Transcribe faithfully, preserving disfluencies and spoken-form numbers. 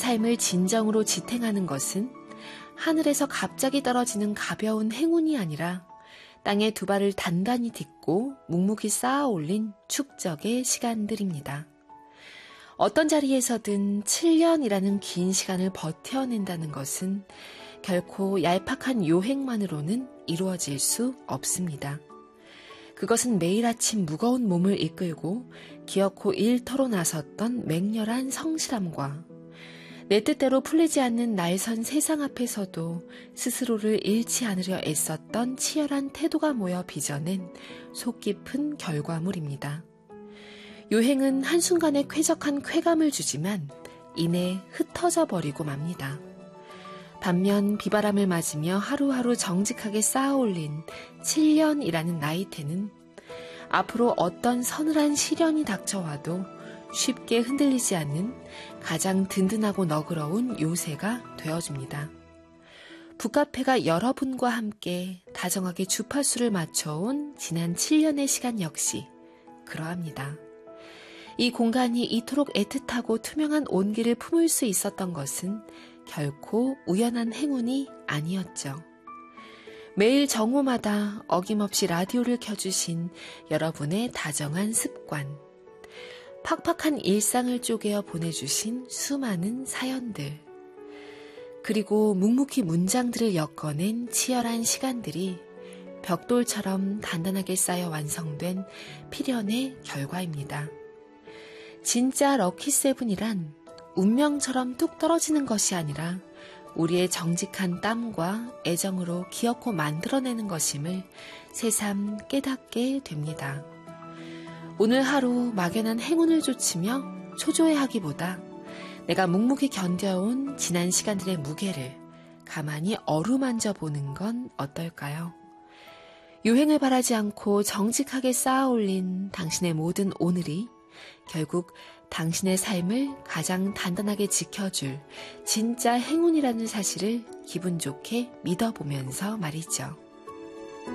삶을 진정으로 지탱하는 것은 하늘에서 갑자기 떨어지는 가벼운 행운이 아니라 땅에 두 발을 단단히 딛고 묵묵히 쌓아 올린 축적의 시간들입니다. 어떤 자리에서든 칠 년이라는 긴 시간을 버텨낸다는 것은 결코 얄팍한 요행만으로는 이루어질 수 없습니다. 그것은 매일 아침 무거운 몸을 이끌고 기어코 일터로 나섰던 맹렬한 성실함과 내 뜻대로 풀리지 않는 날선 세상 앞에서도 스스로를 잃지 않으려 애썼던 치열한 태도가 모여 빚어낸 속 깊은 결과물입니다. 요행은 한순간에 쾌적한 쾌감을 주지만 이내 흩어져 버리고 맙니다. 반면 비바람을 맞으며 하루하루 정직하게 쌓아올린 칠 년이라는 나이테는 앞으로 어떤 서늘한 시련이 닥쳐와도 쉽게 흔들리지 않는 가장 든든하고 너그러운 요새가 되어줍니다. 북카페가 여러분과 함께 다정하게 주파수를 맞춰온 지난 칠 년의 시간 역시 그러합니다. 이 공간이 이토록 애틋하고 투명한 온기를 품을 수 있었던 것은 결코 우연한 행운이 아니었죠. 매일 정오마다 어김없이 라디오를 켜주신 여러분의 다정한 습관, 팍팍한 일상을 쪼개어 보내주신 수많은 사연들, 그리고 묵묵히 문장들을 엮어낸 치열한 시간들이 벽돌처럼 단단하게 쌓여 완성된 필연의 결과입니다. 진짜 럭키세븐이란 운명처럼 뚝 떨어지는 것이 아니라 우리의 정직한 땀과 애정으로 기어코 만들어내는 것임을 새삼 깨닫게 됩니다. 오늘 하루 막연한 행운을 좇으며 초조해하기보다 내가 묵묵히 견뎌온 지난 시간들의 무게를 가만히 어루만져 보는 건 어떨까요? 유행을 바라지 않고 정직하게 쌓아올린 당신의 모든 오늘이 결국 당신의 삶을 가장 단단하게 지켜줄 진짜 행운이라는 사실을 기분 좋게 믿어보면서 말이죠.